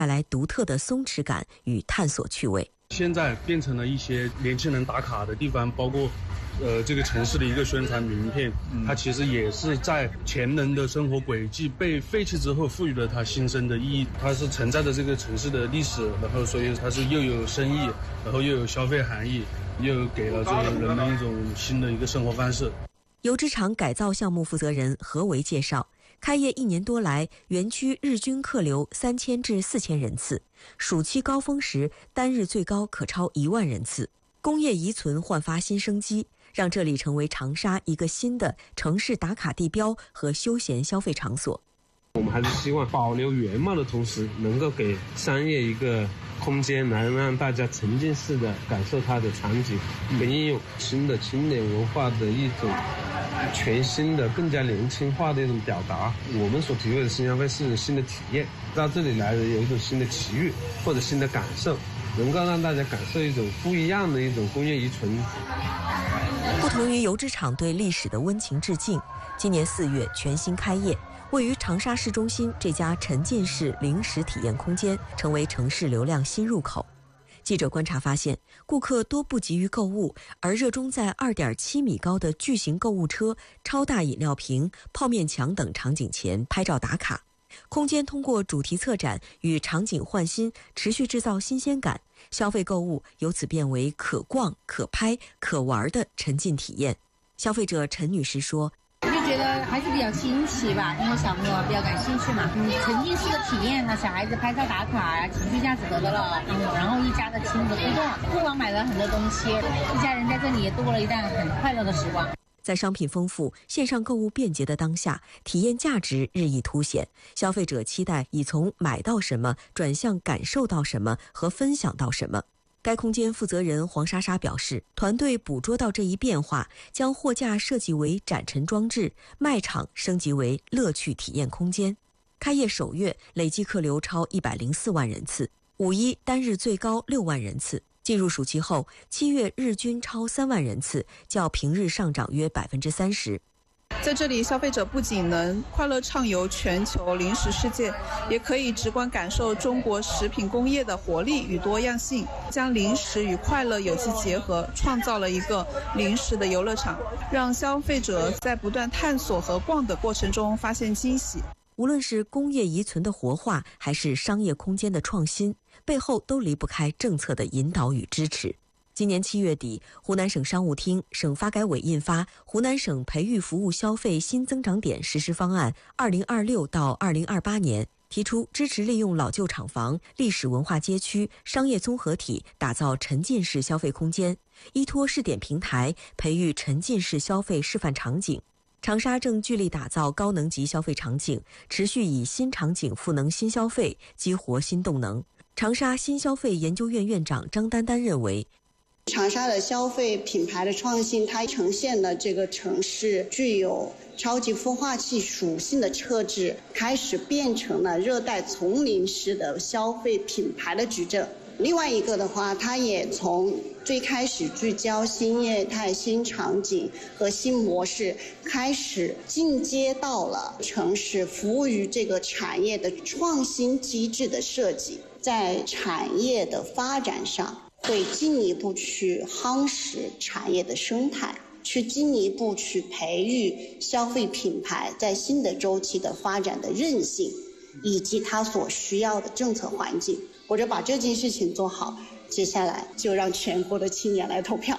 带来独特的松弛感与探索趣味。 现在变成了一些年轻人打卡的地方，包括这个城市的一个宣传名片，它其实也是在前人的生活轨迹被废弃之后赋予了它新生的意义。它是承载着这个城市的历史，然后所以它是又有深意，然后又有消费含义，又给了这个人们一种新的一个生活方式。 油脂厂改造项目负责人何为介绍，开业1年多来，园区日均客流3000至4000人次，暑期高峰时单日最高可超1万人次。工业遗存焕发新生机，让这里成为长沙一个新的城市打卡地标和休闲消费场所。 我们还是希望保留原貌的同时，能够给商业一个空间，来让大家沉浸式的感受它的场景，并应用新的青年文化的一种全新的、更加年轻化的一种表达。我们所体会的新消费是一种新的体验，到这里来有一种新的奇遇或者新的感受，能够让大家感受一种不一样的一种工业遗存。 不同于油脂厂对历史的温情致敬，今年4月全新开业，位于长沙市中心这家沉浸式零食体验空间成为城市流量新入口。记者观察发现，顾客多不急于购物，而热衷在2.7米高的巨型购物车、超大饮料瓶、泡面墙等场景前拍照打卡。空间通过主题策展与场景换新，持续制造新鲜感，消费购物由此变为可逛、可拍、可玩的沉浸体验。消费者陈女士说， 我就觉得还是比较新奇吧，因为小朋友比较感兴趣嘛。沉浸式的体验呢，小孩子拍照打卡呀，情绪价值得到了。然后一家的亲子互动，不光买了很多东西，一家人在这里也度过了一段很快乐的时光。 在商品丰富、线上购物便捷的当下，体验价值日益凸显。消费者期待已从买到什么转向感受到什么和分享到什么。该空间负责人黄莎莎表示，团队捕捉到这一变化，将货架设计为展陈装置，卖场升级为乐趣体验空间。开业首月累计客流超104万人次，5·1单日最高6万人次。进入暑期后，7月日均超3万人次，较平日上涨约30%。 在这里，消费者不仅能快乐畅游全球零食世界，也可以直观感受中国食品工业的活力与多样性，将零食与快乐有机结合，创造了一个零食的游乐场，让消费者在不断探索和逛的过程中发现惊喜。 无论是工业遗存的活化，还是商业空间的创新，背后都离不开政策的引导与支持。今年7月底，湖南省商务厅、省发改委印发《湖南省培育服务消费新增长点实施方案 （2026 到2028年）》，提出支持利用老旧厂房、历史文化街区、商业综合体打造沉浸式消费空间，依托试点平台培育沉浸式消费示范场景。长沙正聚力打造高能级消费场景，持续以新场景赋能新消费，激活新动能。长沙新消费研究院院长张丹丹认为， 长沙的消费品牌的创新，它呈现了这个城市具有超级孵化器属性的特质，开始变成了热带丛林式的消费品牌的矩阵。另外一个的话，它也从最开始聚焦新业态、新场景和新模式，开始进阶到了城市服务于这个产业的创新机制的设计，在产业的发展上会进一步去夯实产业的生态，去进一步去培育消费品牌在新的周期的发展的韧性，以及它所需要的政策环境。或者把这件事情做好，接下来就让全国的青年来投票。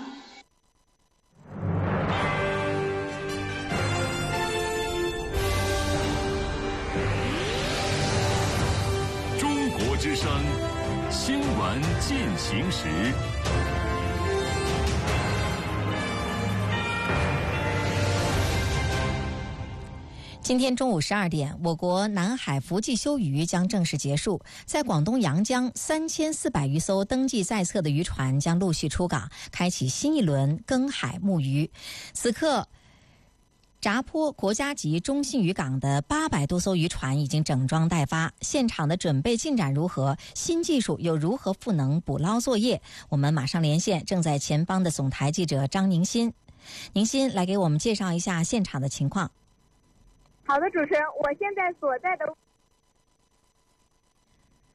中国之声新闻进行时。 今天中午12点，我国南海伏季休渔将正式结束。在广东阳江，3400余艘登记在册的渔船将陆续出港，开启新一轮耕海牧渔。此刻，闸坡国家级中心渔港的800多艘渔船已经整装待发。现场的准备进展如何？新技术又如何赋能捕捞作业？我们马上连线正在前方的总台记者张宁鑫。宁鑫来给我们介绍一下现场的情况。 好的，主持人，我现在所在的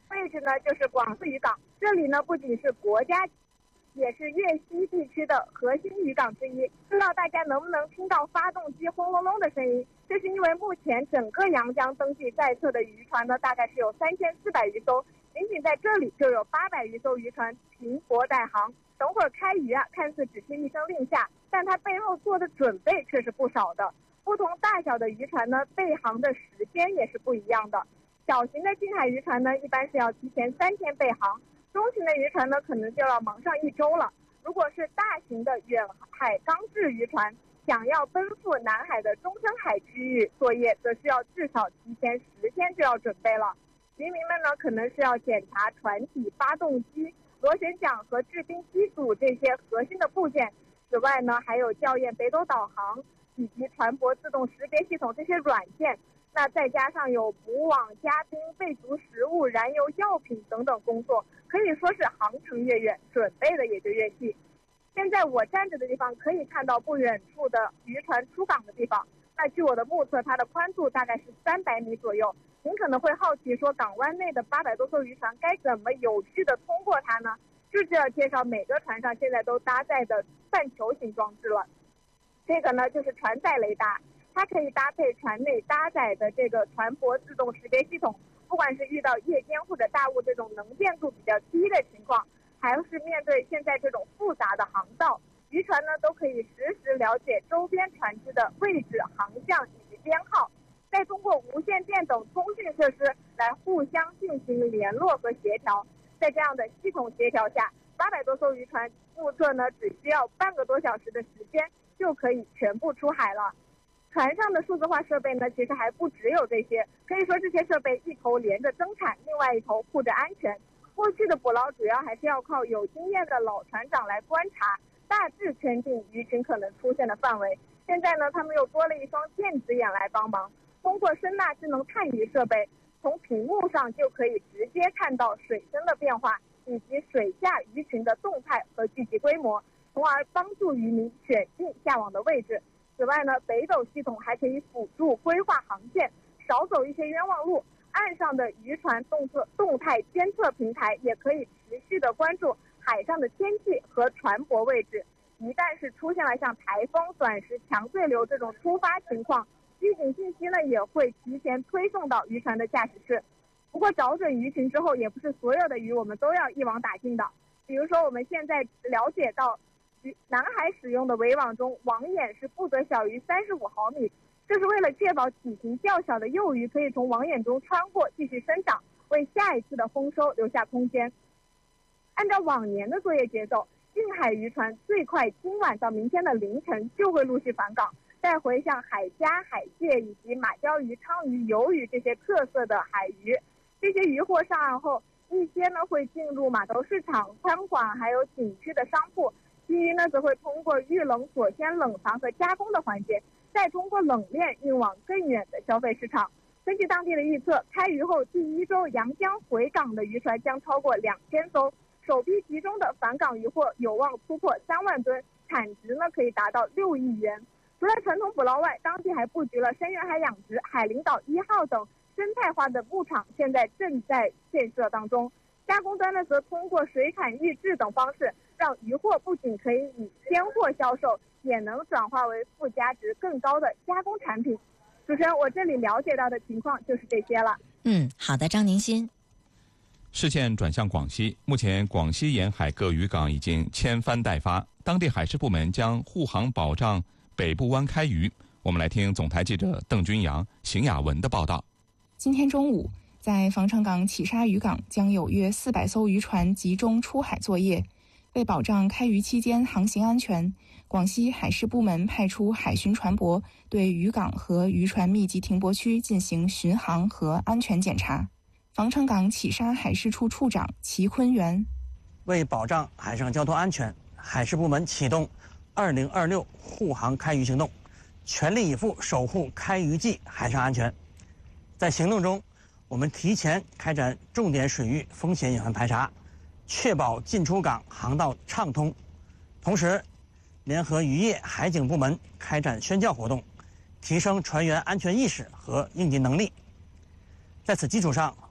位置呢就是广州渔港，这里呢不仅是国家，也是粤西地区的核心渔港之一。不知道大家能不能听到发动机轰隆隆的声音？这是因为目前整个阳江登记在册的渔船呢，大概是有3400余艘，仅仅在这里就有800余艘渔船停泊待航。等会儿开渔啊，看似只是一声令下，但它背后做的准备却是不少的。不同大小的渔船呢，备航的时间也是不一样的。小型的近海渔船呢，一般是要提前3天备航；中型的渔船呢，可能就要忙上1周了。如果是大型的远海钢制渔船，想要奔赴南海的中深海区域作业，则需要至少提前10天就要准备了。渔民们呢，可能是要检查船体、发动机、螺旋桨和制冰机组这些核心的部件。此外呢，还有校验北斗导航以及船舶自动识别系统这些软件。那再加上有补网、加冰、备足食物、燃油、药品等等工作，可以说是航程越远，准备的也就越细。现在我站着的地方可以看到不远处的渔船出港的地方。那据我的目测，它的宽度大概是300米左右。您可能会好奇说，港湾内的800多艘渔船该怎么有序的通过它呢？就要介绍每个船上现在都搭载的半球形装置了。这个呢就是船载雷达，它可以搭配船内搭载的这个船舶自动识别系统，不管是遇到夜间或者大雾这种能见度比较低的情况，还是面对现在这种复杂的航道，渔船呢都可以实时了解周边船只的位置、航向以及编号，再通过无线电等通讯设施来互相进行联络和协调。在这样的系统协调下，800多艘渔船目测呢只需要半个多小时的时间就可以全部出海了。船上的数字化设备呢，其实还不只有这些，可以说这些设备一头连着增产，另外一头护着安全。过去的捕捞主要还是要靠有经验的老船长来观察，大致圈定鱼群可能出现的范围。现在呢，他们又多了一双电子眼来帮忙，通过声纳智能探鱼设备，从屏幕上就可以直接看到水深的变化以及水下鱼群的动态和聚集规模，从而帮助渔民选定下网的位置。此外呢，北斗系统还可以辅助规划航线，少走一些冤枉路。岸上的渔船动态监测平台也可以持续的关注海上的天气和船舶位置。一旦是出现了像台风、短时强对流这种突发情况，预警信息呢也会提前推送到渔船的驾驶室。不过找准鱼群之后，也不是所有的鱼我们都要一网打尽的。比如说我们现在了解到，南海使用的围网中，网眼是不得小于35毫米，这是为了确保体型较小的幼鱼可以从网眼中穿过继续生长，为下一次的丰收留下空间。按照往年的作业节奏，近海渔船最快今晚到明天的凌晨就会陆续返港，带回像海虾、海蟹以及马鲛鱼、鲳鱼、鱿鱼这些特色的海鱼。这些渔货上岸后，一些呢会进入码头市场、餐馆还有景区的商铺，其余呢则会通过预冷锁鲜、冷藏和加工的环节，再通过冷链运往更远的消费市场。根据当地的预测，开渔后第1周阳江回港的渔船将超过2000艘，首批集中的返港渔获有望突破3万吨，产值呢可以达到6亿元。除了传统捕捞外，当地还布局了深远海养殖、海陵岛1号等生态化的牧场，现在正在建设当中。加工端呢则通过水产预制等方式，让渔获不仅可以以鲜货销售，也能转化为附加值更高的加工产品。主持人，我这里了解到的情况就是这些了。 好的，张宁新。 视线转向广西，目前广西沿海各渔港已经千帆待发，当地海事部门将护航保障北部湾开渔。我们来听总台记者邓军阳、邢雅文的报道。 今天中午，在防城港启沙渔港将有约400艘渔船集中出海作业。为保障开渔期间航行安全，广西海事部门派出海巡船舶对渔港和渔船密集停泊区进行巡航和安全检查。防城港启沙海事处处长齐坤元： 为保障海上交通安全，海事部门启动2026护航开渔行动，全力以赴守护开渔季海上安全。在行动中，我们提前开展重点水域风险隐患排查，确保进出港航道畅通。同时，联合渔业海警部门开展宣教活动，提升船员安全意识和应急能力。在此基础上，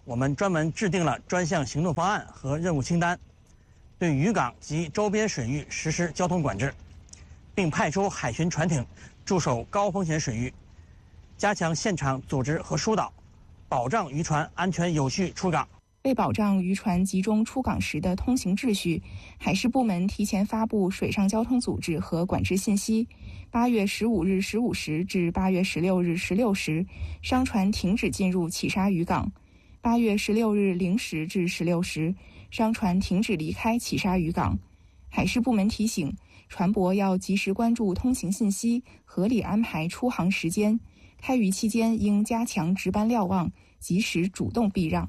我们专门制定了专项行动方案和任务清单，对渔港及周边水域实施交通管制，并派出海巡船艇驻守高风险水域，加强现场组织和疏导，保障渔船安全有序出港。 为保障渔船集中出港时的通行秩序，海事部门提前发布水上交通组织和管制信息。8月15日15时至8月16日16时，商船停止进入企沙渔港；8月16日0时至16时，商船停止离开企沙渔港。海事部门提醒，船舶要及时关注通行信息，合理安排出航时间。开渔期间应加强值班瞭望，及时主动避让。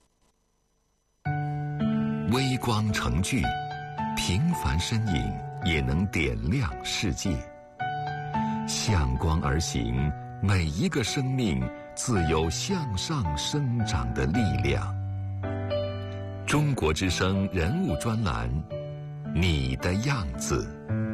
微光成炬，平凡身影也能点亮世界。向光而行，每一个生命自有向上生长的力量。中国之声人物专栏，你的样子。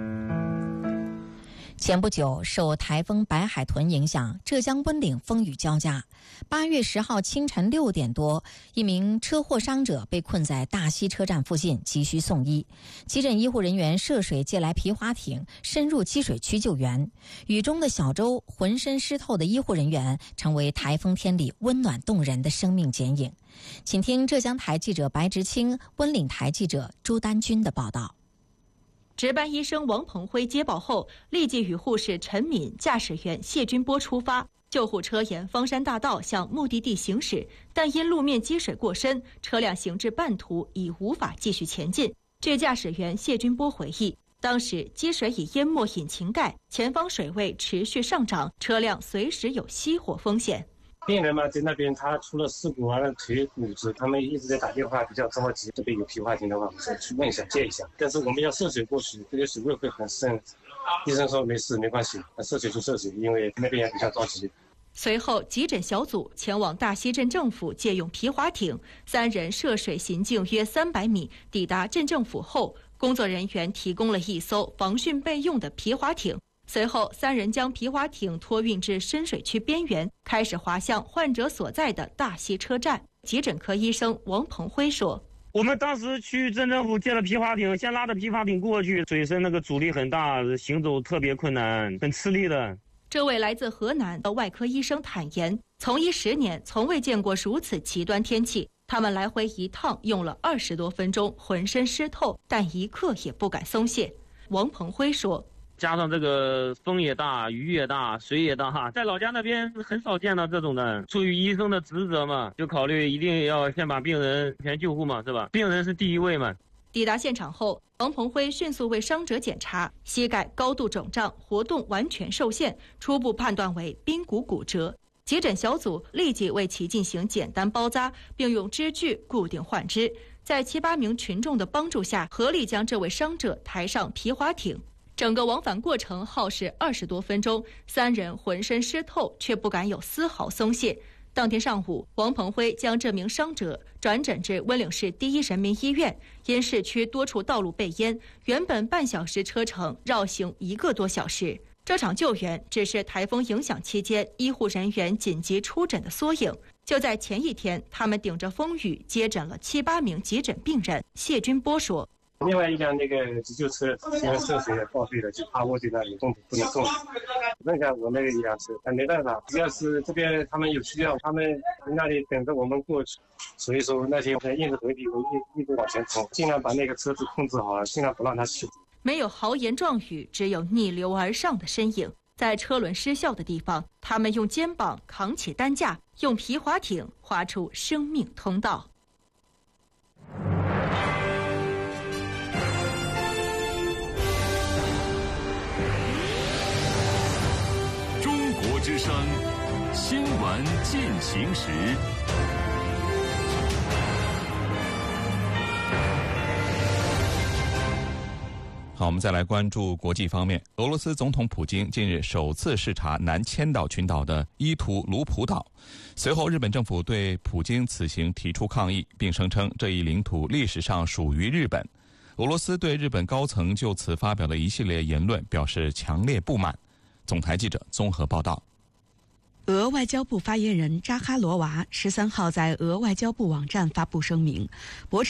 前不久，受台风白海豚影响，浙江温岭风雨交加。8月10号清晨6点多，一名车祸伤者被困在大溪车站附近，急需送医。急诊医护人员涉水借来皮划艇，深入积水区救援。雨中的小周，浑身湿透的医护人员，成为台风天里温暖动人的生命剪影。请听浙江台记者白直清、温岭台记者朱丹军的报道。 值班医生王鹏辉接报后，立即与护士陈敏、驾驶员谢军波出发。救护车沿方山大道向目的地行驶，但因路面积水过深，车辆行至半途已无法继续前进。据驾驶员谢军波回忆，当时积水已淹没引擎盖，前方水位持续上涨，车辆随时有熄火风险。 病人嘛，在那边他出了事故，完了腿骨折，他们一直在打电话，比较着急。这边有皮划艇的话，我说去问一下借一下，但是我们要涉水过去，这个水位会很深。医生说没事，没关系，涉水就涉水，因为那边也比较着急。 随后，急诊小组前往大溪镇政府借用皮划艇，3人涉水行进约300米，抵达镇政府后，工作人员提供了一艘防汛备用的皮划艇。随后，3人将皮划艇托运至深水区边缘，开始滑向患者所在的大溪车站。急诊科医生王鹏辉说：“ 我们当时去镇政府借了皮划艇，先拉着皮划艇过去，水深那个阻力很大，行走特别困难，很吃力的。” 这位来自河南的外科医生坦言，从医10年，从未见过如此极端天气。他们来回一趟用了20多分钟，浑身湿透，但一刻也不敢松懈。王鹏辉说：“ 加上这个风也大，雨也大，水也大，在老家那边很少见到这种的。出于医生的职责嘛，就考虑一定要先把病人全救护嘛，是吧？病人是第一位嘛。” 抵达现场后，王鹏辉迅速为伤者检查，膝盖高度肿胀，活动完全受限，初步判断为髌骨骨折。急诊小组立即为其进行简单包扎，并用支具固定患肢。在7、8名群众的帮助下，合力将这位伤者抬上皮划艇。整个往返过程耗时20多分钟，3人浑身湿透，却不敢有丝毫松懈。当天上午，王鹏辉将这名伤者转诊至温岭市第一人民医院，因市区多处道路被淹，原本半小时车程绕行1个多小时。这场救援只是台风影响期间医护人员紧急出诊的缩影。就在前一天，他们顶着风雨接诊了7、8名急诊病人。谢军波说：“ 另外一辆那个急救车因为涉水报废了，就趴卧在那里动不能动。剩下我那个一辆车，但没办法，主要是这边他们有需要，他们在那里等着我们过去。所以说那天硬着头皮一直往前冲，尽量把那个车子控制好，尽量不让它起。” 没有豪言壮语，只有逆流而上的身影。在车轮失效的地方，他们用肩膀扛起担架，用皮划艇划出生命通道。 中国之声新闻进行时。 好，我们再来关注国际方面。俄罗斯总统普京近日首次视察南千岛群岛的伊图卢普岛，随后日本政府对普京此行提出抗议，并声称这一领土历史上属于日本。俄罗斯对日本高层就此发表的一系列言论表示强烈不满。总台记者综合报道。 俄外交部发言人扎哈罗娃13号在俄外交部网站发布声明，驳斥